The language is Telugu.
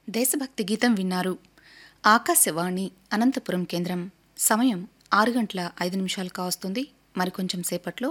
దేశభక్తి గీతం విన్నారు. ఆకాశవాణి అనంతపురం కేంద్రం. సమయం 6 గంటల 5 నిమిషాలు కావస్తుంది. మరికొంచెం సేపట్లో